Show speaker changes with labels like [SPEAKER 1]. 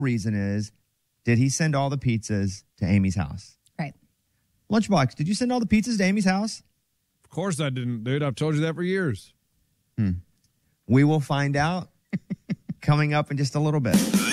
[SPEAKER 1] reason is, did he send all the pizzas to Amy's house?
[SPEAKER 2] Right.
[SPEAKER 1] Lunchbox, did you send all the pizzas to Amy's house?
[SPEAKER 3] Of course I didn't, dude. I've told you that for years.
[SPEAKER 1] We will find out coming up in just a little bit.